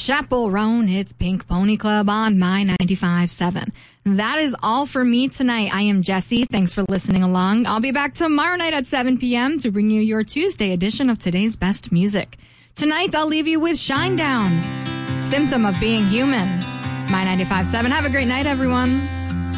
Chapel Roan, it's Pink Pony Club on My 95.7. That is all for me tonight. I am Jessie. Thanks for listening along. I'll be back tomorrow night at 7 p.m. to bring you your Tuesday edition of today's best music. Tonight, I'll leave you with Shinedown, Symptom of Being Human. My 95.7. Have a great night, everyone.